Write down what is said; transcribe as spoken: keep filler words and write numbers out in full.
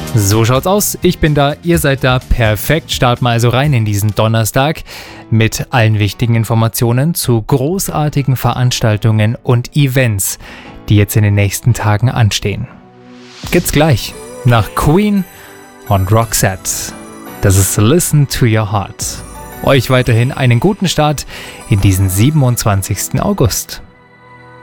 So schaut's aus, ich bin da, ihr seid da, perfekt. Starten wir also rein in diesen Donnerstag mit allen wichtigen Informationen zu großartigen Veranstaltungen und Events, die jetzt in den nächsten Tagen anstehen. Geht's gleich nach Queen und Roxette. Das ist Listen to Your Heart. Euch weiterhin einen guten Start in diesen siebenundzwanzigsten August.